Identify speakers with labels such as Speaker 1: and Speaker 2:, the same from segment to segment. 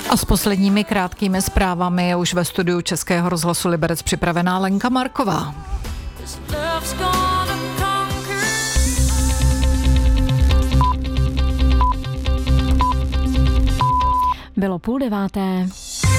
Speaker 1: A s posledními krátkými zprávami je už ve studiu Českého rozhlasu Liberec připravená Lenka Marková.
Speaker 2: Bylo 8:30.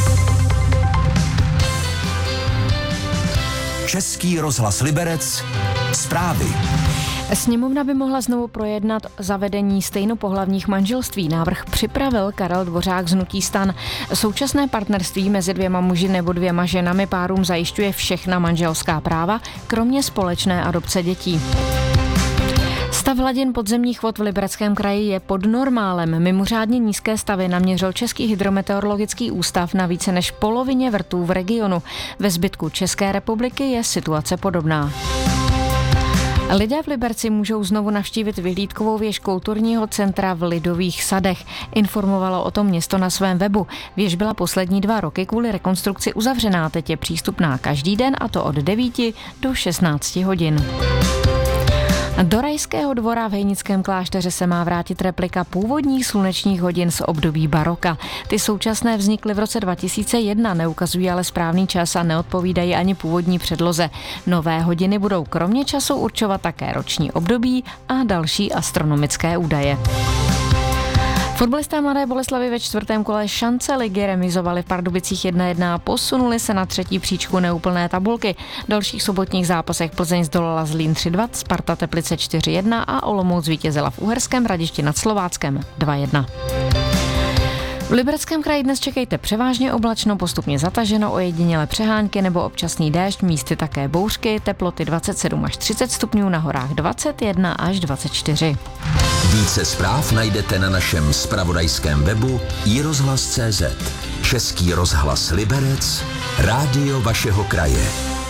Speaker 3: Český rozhlas Liberec, zprávy.
Speaker 2: Sněmovna by mohla znovu projednat zavedení stejnopohlavních manželství. Návrh připravil Karel Dvořák z hnutí STAN. Současné partnerství mezi dvěma muži nebo dvěma ženami párům zajišťuje všechna manželská práva, kromě společné adopce dětí. Stav hladin podzemních vod v Libereckém kraji je pod normálem. Mimořádně nízké stavy naměřil Český hydrometeorologický ústav na více než polovině vrtů v regionu. Ve zbytku České republiky je situace podobná. Lidé v Liberci můžou znovu navštívit vyhlídkovou věž kulturního centra v Lidových sadech. Informovalo o tom město na svém webu. Věž byla poslední 2 roky kvůli rekonstrukci uzavřená, teď je přístupná každý den, a to od 9 do 16 hodin. Do Rajského dvora v Hejnickém klášteře se má vrátit replika původních slunečních hodin z období baroka. Ty současné vznikly v roce 2001, neukazují ale správný čas a neodpovídají ani původní předloze. Nové hodiny budou kromě času určovat také roční období a další astronomické údaje. Fotbalisté Mladé Boleslavi ve 4. kole šance ligy remizovali v Pardubicích 1:1 a posunuli se na 3. příčku neúplné tabulky. V dalších sobotních zápasech Plzeň zdolala Zlín 3:2, Sparta Teplice 4:1 a Olomouc zvítězila v Uherském Hradišti nad Slováckem 2:1. V Libereckém kraji dnes čekejte převážně oblačno, postupně zataženo, ojedinělé přehánky nebo občasný déšť, místy také bouřky, teploty 27 až 30 stupňů, na horách 21 až 24.
Speaker 3: Více zpráv najdete na našem zpravodajském webu iRozhlas.cz. Český rozhlas Liberec, rádio vašeho kraje.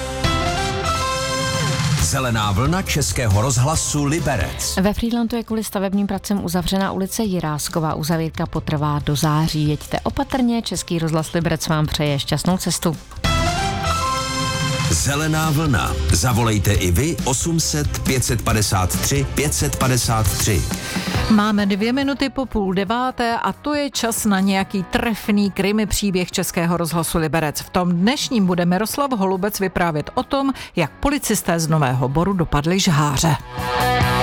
Speaker 3: Zelená vlna Českého rozhlasu Liberec.
Speaker 2: Ve Frýdlantu je kvůli stavebním pracem uzavřena ulice Jiráskova. Uzavírka potrvá do září. Jeďte opatrně, Český rozhlas Liberec vám přeje šťastnou cestu.
Speaker 3: Zelená vlna. Zavolejte i vy 800 553 553.
Speaker 1: Máme 2 minuty po 8:30 a to je čas na nějaký trefný krimi příběh Českého rozhlasu Liberec. V tom dnešním bude Miroslav Holubec vyprávět o tom, jak policisté z Nového Boru dopadli žháře.